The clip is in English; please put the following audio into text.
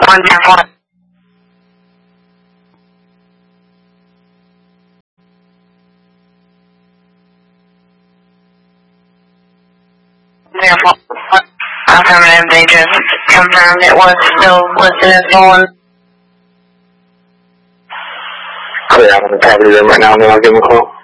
104. Affirmative, they just confirmed it was still listed as stolen. Clear, I'm in the property room right now, and then I'll give them a call.